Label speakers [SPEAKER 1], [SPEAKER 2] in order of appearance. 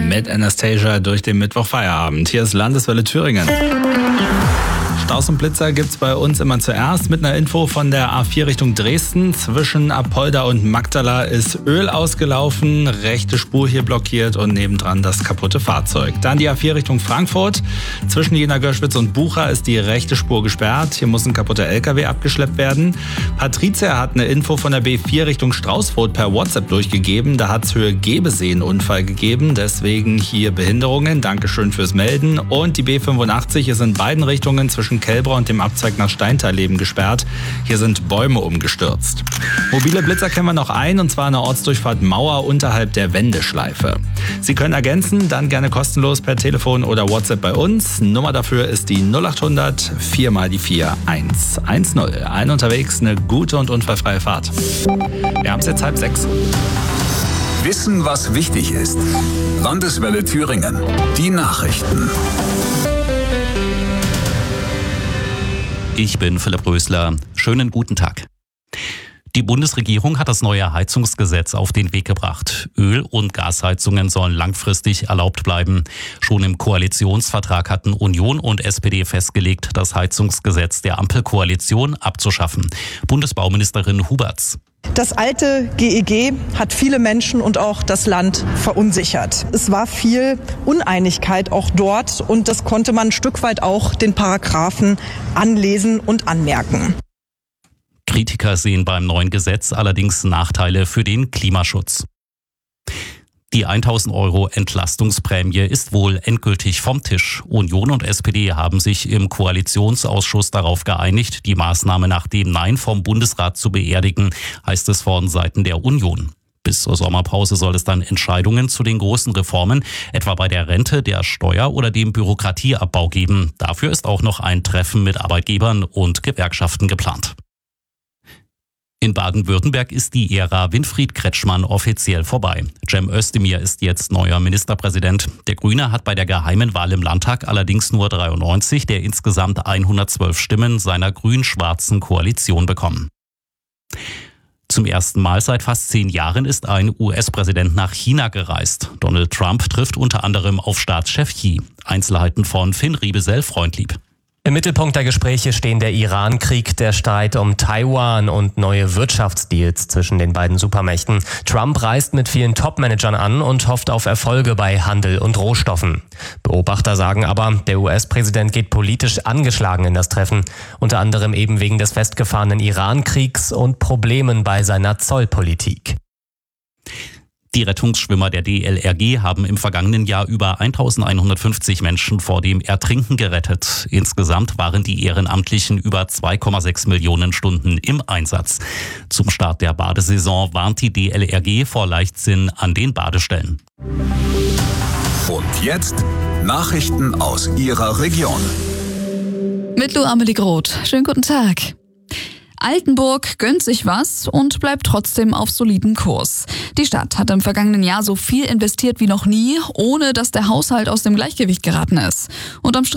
[SPEAKER 1] mit Anastasia durch den Mittwochfeierabend. Hier ist Landeswelle Thüringen. Staus und Blitzer gibt's bei uns immer zuerst mit einer Info von der A4 Richtung Dresden. Zwischen Apolda und Magdala ist Öl ausgelaufen, rechte Spur hier blockiert und nebendran das kaputte Fahrzeug. Dann die A4 Richtung Frankfurt. Zwischen Jena Görschwitz und Bucha ist die rechte Spur gesperrt. Hier muss ein kaputter LKW abgeschleppt werden. Patricia hat eine Info von der B4 Richtung Straußfurt per WhatsApp durchgegeben. Da hat's Höhe Gebesee einen Unfall gegeben, deswegen hier Behinderungen. Dankeschön fürs Melden. Und die B85 ist in beiden Richtungen zwischen Kelbra und dem Abzweig nach Steintal-Leben gesperrt. Hier sind Bäume umgestürzt. Mobile Blitzer kennen wir noch ein, und zwar an der Ortsdurchfahrt Mauer unterhalb der Wendeschleife. Sie können ergänzen, dann gerne kostenlos per Telefon oder WhatsApp bei uns. Nummer dafür ist die 0800 4 mal die 4 110. Allen unterwegs eine gute und unfallfreie Fahrt. Wir haben es jetzt 5:30.
[SPEAKER 2] Wissen, was wichtig ist. Landeswelle Thüringen. Die Nachrichten.
[SPEAKER 3] Ich bin Philipp Rösler. Schönen guten Tag. Die Bundesregierung hat das neue Heizungsgesetz auf den Weg gebracht. Öl- und Gasheizungen sollen langfristig erlaubt bleiben. Schon im Koalitionsvertrag hatten Union und SPD festgelegt, das Heizungsgesetz der Ampelkoalition abzuschaffen. Bundesbauministerin Huberts.
[SPEAKER 4] Das alte GEG hat viele Menschen und auch das Land verunsichert. Es war viel Uneinigkeit auch dort, und das konnte man ein Stück weit auch den Paragraphen anlesen und anmerken.
[SPEAKER 3] Kritiker sehen beim neuen Gesetz allerdings Nachteile für den Klimaschutz. Die 1.000 € Entlastungsprämie ist wohl endgültig vom Tisch. Union und SPD haben sich im Koalitionsausschuss darauf geeinigt, die Maßnahme nach dem Nein vom Bundesrat zu beerdigen, heißt es von Seiten der Union. Bis zur Sommerpause soll es dann Entscheidungen zu den großen Reformen, etwa bei der Rente, der Steuer- oder dem Bürokratieabbau geben. Dafür ist auch noch ein Treffen mit Arbeitgebern und Gewerkschaften geplant. In Baden-Württemberg ist die Ära Winfried Kretschmann offiziell vorbei. Cem Özdemir ist jetzt neuer Ministerpräsident. Der Grüne hat bei der geheimen Wahl im Landtag allerdings nur 93 der insgesamt 112 Stimmen seiner grün-schwarzen Koalition bekommen. Zum ersten Mal seit fast 10 Jahren ist ein US-Präsident nach China gereist. Donald Trump trifft unter anderem auf Staatschef Xi. Einzelheiten von Finn Riebesell-Freundlieb.
[SPEAKER 5] Im Mittelpunkt der Gespräche stehen der Iran-Krieg, der Streit um Taiwan und neue Wirtschaftsdeals zwischen den beiden Supermächten. Trump reist mit vielen Top-Managern an und hofft auf Erfolge bei Handel und Rohstoffen. Beobachter sagen aber, der US-Präsident geht politisch angeschlagen in das Treffen. Unter anderem eben wegen des festgefahrenen Iran-Kriegs und Problemen bei seiner Zollpolitik.
[SPEAKER 3] Die Rettungsschwimmer der DLRG haben im vergangenen Jahr über 1.150 Menschen vor dem Ertrinken gerettet. Insgesamt waren die Ehrenamtlichen über 2,6 Millionen Stunden im Einsatz. Zum Start der Badesaison warnt die DLRG vor Leichtsinn an den Badestellen.
[SPEAKER 2] Und jetzt Nachrichten aus Ihrer Region.
[SPEAKER 6] Mit Lou Amelie Groth. Schönen guten Tag. Altenburg gönnt sich was und bleibt trotzdem auf solidem Kurs. Die Stadt hat im vergangenen Jahr so viel investiert wie noch nie, ohne dass der Haushalt aus dem Gleichgewicht geraten ist. Und am